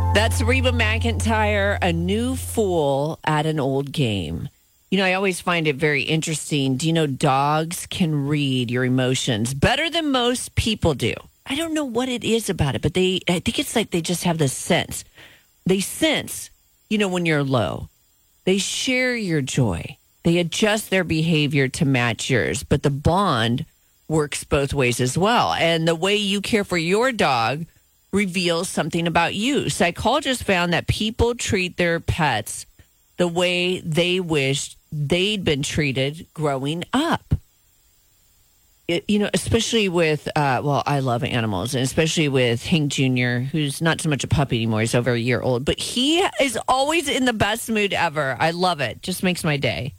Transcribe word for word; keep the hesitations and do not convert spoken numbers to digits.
That's Reba McEntire, a new fool at an old game. You know, I always find it very interesting. Do you know dogs can read your emotions better than most people do? I don't know what it is about it, but they, I think it's like they just have this sense. They sense, you know, when you're low. They share your joy. They adjust their behavior to match yours, but the bond works both ways as well. And the way you care for your dog reveals something about you. Psychologists found that people treat their pets the way they wished they'd been treated growing up. It, you know, especially with, uh, well, I love animals, and especially with Hank Junior, who's not so much a puppy anymore. He's over a year old, but he is always in the best mood ever. I love it. Just makes my day.